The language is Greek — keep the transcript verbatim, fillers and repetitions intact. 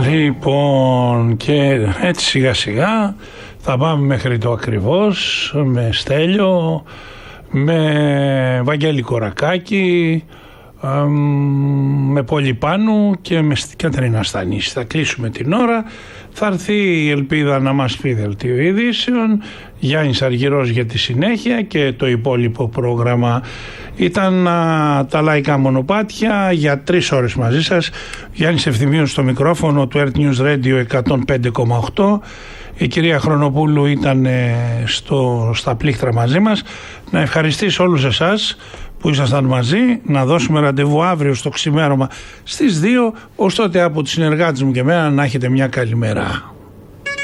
Λοιπόν, και έτσι σιγά σιγά θα πάμε μέχρι το ακριβώς με Στέλιο, με Βαγγέλη Κορακάκη, με Πολυπάνου και με Κατερίνα Στανίση. Θα κλείσουμε την ώρα. Θα έρθει η Ελπίδα να μας πει δελτίο ειδήσεων, Γιάννης Αργυρός για τη συνέχεια και το υπόλοιπο πρόγραμμα. Ήταν α, τα λαϊκά μονοπάτια για τρεις ώρες μαζί σας. Γιάννης Ευθυμίος στο μικρόφωνο του Earth News Radio εκατόν πέντε κόμμα οκτώ. Η κυρία Χρονοπούλου ήταν ε, στο, στα πλήκτρα μαζί μας. Να ευχαριστήσω όλους εσάς που ήσασταν μαζί, να δώσουμε ραντεβού αύριο στο ξημέρωμα στις δύο. Ως τότε από τους συνεργάτες μου και εμένα να έχετε μια καλή μέρα.